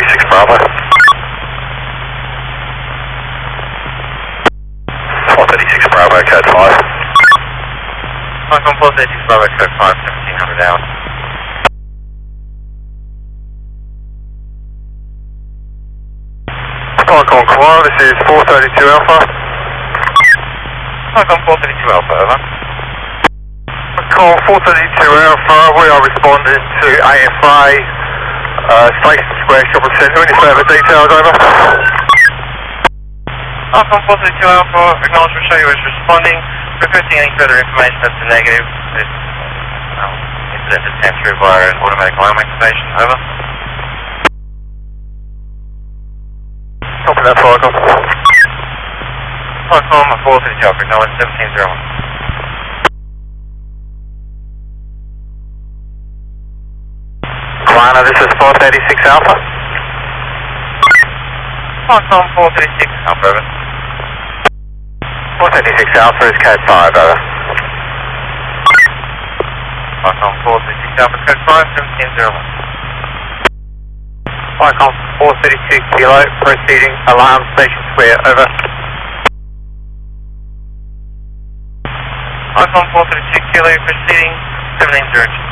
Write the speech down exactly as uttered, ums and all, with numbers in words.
thirty-six Bravo. four thirty-six Bravo, code five. Falcon four thirty-six Bravo, code five, seventeen hundred hours. Falcon Koala, this is four thirty-two Alpha. Falcon four thirty-two Alpha, over. Falcon four thirty-two Alpha, we are responding to A F A, uh, Station Square Shopping Centre. Any further details, over? Falcon four thirty-two Alpha, acknowledgement show you is responding. Requesting any further information that's a negative. This um, incident is sent through via an automatic line activation, over. Copy that, Falcon. Falcon four thirty-two Alpha, acknowledge seventeen zero one. Koala, this is four thirty-six Alpha. Falcon four thirty-six Alpha, over. four thirty-six Alpha is code five, over. Falcon four thirty-six Alpha, code five, seventeen zero one. Falcon four thirty-two Kilo, proceeding alarm Station Square, over. Falcon four thirty-two Kilo, proceeding seventeen zero two.